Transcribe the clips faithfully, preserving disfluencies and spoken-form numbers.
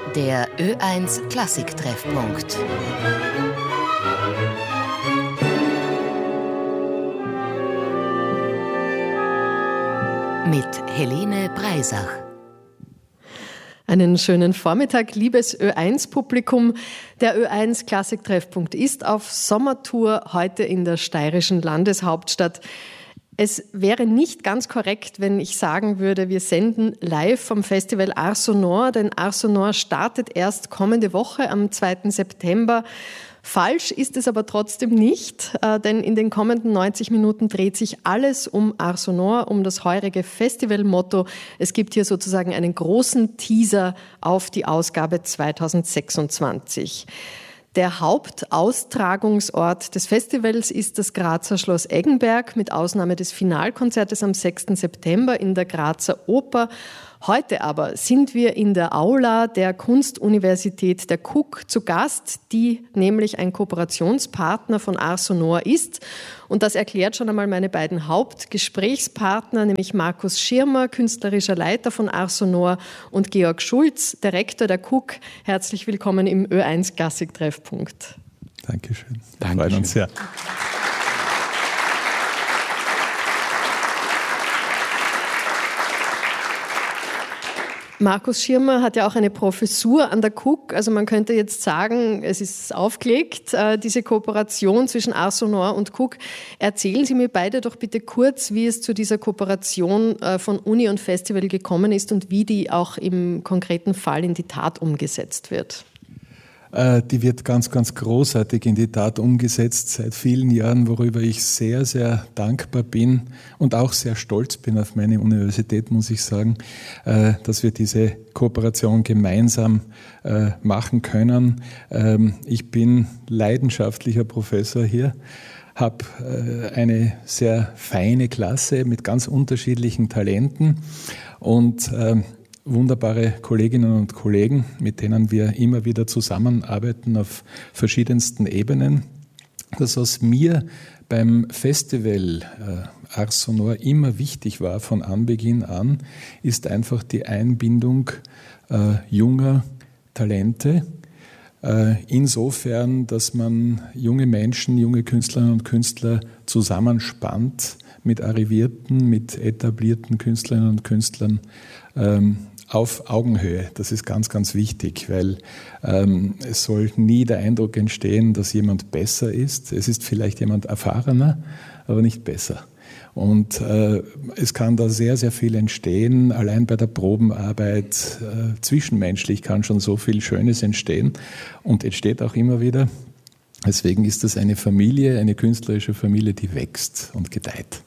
Der Ö eins Klassik-Treffpunkt. Mit Helene Breisach. Einen schönen Vormittag, liebes Ö eins Publikum. Der Ö eins Klassik-Treffpunkt ist auf Sommertour, heute in der steirischen Landeshauptstadt. Es wäre nicht ganz korrekt, wenn ich sagen würde, wir senden live vom Festival Ars Sonor, denn Ars Sonor startet erst kommende Woche am zweiten September. Falsch ist es aber trotzdem nicht, denn in den kommenden neunzig Minuten dreht sich alles um Ars Sonor, um das heurige Festivalmotto. Es gibt hier sozusagen einen großen Teaser auf die Ausgabe zweitausendsechsundzwanzig. Der Hauptaustragungsort des Festivals ist das Grazer Schloss Eggenberg, mit Ausnahme des Finalkonzertes am sechsten September in der Grazer Oper. Heute aber sind wir in der Aula der Kunstuniversität der K U K zu Gast, die nämlich ein Kooperationspartner von Ars Sonor ist. Und das erklärt schon einmal meine beiden Hauptgesprächspartner, nämlich Markus Schirmer, künstlerischer Leiter von Ars Sonor, und Georg Schulz, Direktor der K U K. Herzlich willkommen im Ö eins Klassik-Treffpunkt. Dankeschön. Danke. Freut uns sehr. Markus Schirmer hat ja auch eine Professur an der K U K. Also man könnte jetzt sagen, es ist aufgelegt, diese Kooperation zwischen Ars Sonor und K U K. Erzählen Sie mir beide doch bitte kurz, wie es zu dieser Kooperation von Uni und Festival gekommen ist und wie die auch im konkreten Fall in die Tat umgesetzt wird. Die wird ganz, ganz großartig in die Tat umgesetzt seit vielen Jahren, worüber ich sehr, sehr dankbar bin und auch sehr stolz bin auf meine Universität, muss ich sagen, dass wir diese Kooperation gemeinsam machen können. Ich bin leidenschaftlicher Professor hier, habe eine sehr feine Klasse mit ganz unterschiedlichen Talenten und wunderbare Kolleginnen und Kollegen, mit denen wir immer wieder zusammenarbeiten auf verschiedensten Ebenen. Das, was mir beim Festival äh, Ars Sonor immer wichtig war von Anbeginn an, ist einfach die Einbindung äh, junger Talente. Äh, insofern, dass man junge Menschen, junge Künstlerinnen und Künstler zusammenspannt mit arrivierten, mit etablierten Künstlerinnen und Künstlern, ähm, auf Augenhöhe. Das ist ganz, ganz wichtig, weil ähm, es soll nie der Eindruck entstehen, dass jemand besser ist. Es ist vielleicht jemand erfahrener, aber nicht besser. Und äh, es kann da sehr, sehr viel entstehen. Allein bei der Probenarbeit, äh, zwischenmenschlich kann schon so viel Schönes entstehen und entsteht auch immer wieder. Deswegen ist das eine Familie, eine künstlerische Familie, die wächst und gedeiht.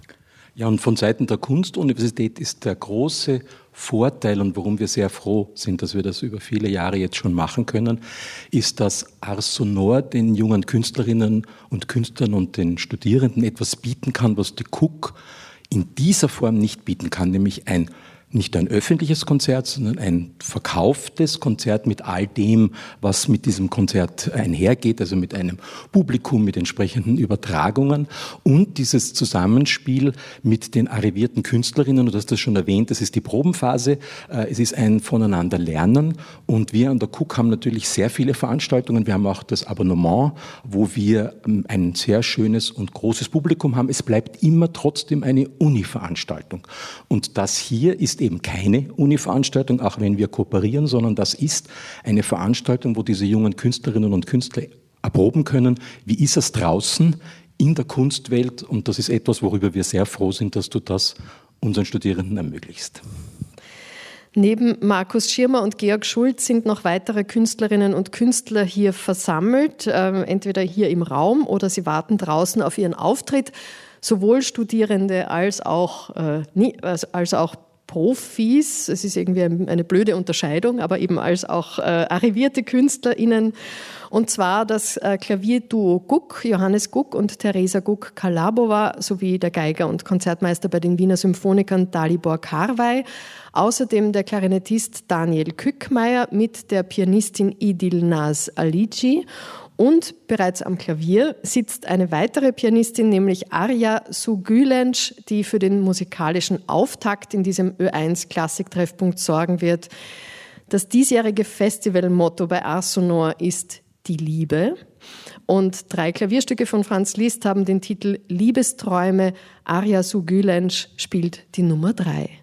Ja, und von Seiten der Kunstuniversität ist der große Vorteil, und warum wir sehr froh sind, dass wir das über viele Jahre jetzt schon machen können, ist, dass Ars Sonor den jungen Künstlerinnen und Künstlern und den Studierenden etwas bieten kann, was die K U K in dieser Form nicht bieten kann, nämlich ein nicht ein öffentliches Konzert, sondern ein verkauftes Konzert mit all dem, was mit diesem Konzert einhergeht, also mit einem Publikum, mit entsprechenden Übertragungen und dieses Zusammenspiel mit den arrivierten Künstlerinnen, und du hast das schon erwähnt, das ist die Probenphase, es ist ein Voneinanderlernen, und wir an der K U K haben natürlich sehr viele Veranstaltungen, wir haben auch das Abonnement, wo wir ein sehr schönes und großes Publikum haben, es bleibt immer trotzdem eine Uni-Veranstaltung, und das hier ist eben keine Uni-Veranstaltung, auch wenn wir kooperieren, sondern das ist eine Veranstaltung, wo diese jungen Künstlerinnen und Künstler erproben können, wie ist es draußen in der Kunstwelt, und das ist etwas, worüber wir sehr froh sind, dass du das unseren Studierenden ermöglichst. Neben Markus Schirmer und Georg Schulz sind noch weitere Künstlerinnen und Künstler hier versammelt, äh, entweder hier im Raum oder sie warten draußen auf ihren Auftritt. Sowohl Studierende als auch, äh, nie, als auch Profis, es ist irgendwie eine blöde Unterscheidung, aber eben als auch äh, arrivierte KünstlerInnen. Und zwar das äh, Klavierduo Guck, Johannes Guck und Teresa Guck-Kalabova, sowie der Geiger und Konzertmeister bei den Wiener Symphonikern Dalibor Karwey. Außerdem der Klarinettist Daniel Kückmeier mit der Pianistin Idil Naz Alici. Und bereits am Klavier sitzt eine weitere Pianistin, nämlich Arja Sugülensch, die für den musikalischen Auftakt in diesem Ö eins Klassik-Treffpunkt sorgen wird. Das diesjährige Festivalmotto bei Ars Sonor ist die Liebe. Und drei Klavierstücke von Franz Liszt haben den Titel Liebesträume. Arja Su Gülenc spielt die Nummer drei.